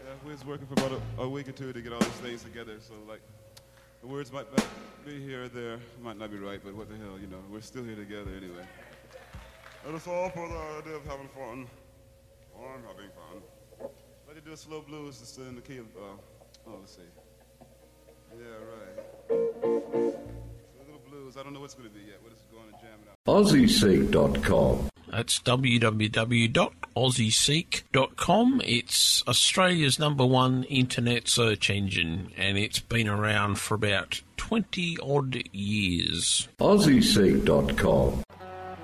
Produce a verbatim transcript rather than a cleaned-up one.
Yeah, we was working for about a, a week or two to get all these things together, so like the words might not be here or there, might not be right, but what the hell, you know, we're still here together anyway. And it's all for the idea of having fun. I'm having fun. Let me do a slow blues just in the key of, uh, oh, let's see. Yeah, right. So a little blues. I don't know what's going to be yet. We're just going to jam it out. Aussie Seek dot com. That's w w w dot aussie seek dot com. It's Australia's number one internet search engine, and it's been around for about twenty odd years. Aussie Seek dot com.